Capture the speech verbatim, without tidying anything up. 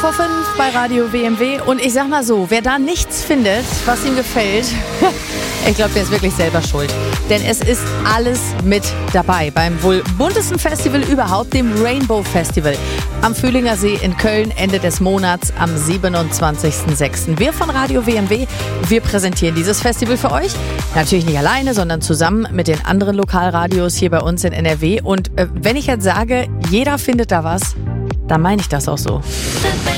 vor fünf bei Radio W M W. Und ich sag mal so, wer da nichts findet, was ihm gefällt, ich glaube, der ist wirklich selber schuld. Denn es ist alles mit dabei beim wohl buntesten Festival überhaupt, dem Rainbow Festival. Am Fühlinger See in Köln Ende des Monats am siebenundzwanzigsten sechsten Wir von Radio W M W, wir präsentieren dieses Festival für euch. Natürlich nicht alleine, sondern zusammen mit den anderen Lokalradios hier bei uns in N R W. Und äh, wenn ich jetzt sage, jeder findet da was, dann meine ich das auch so.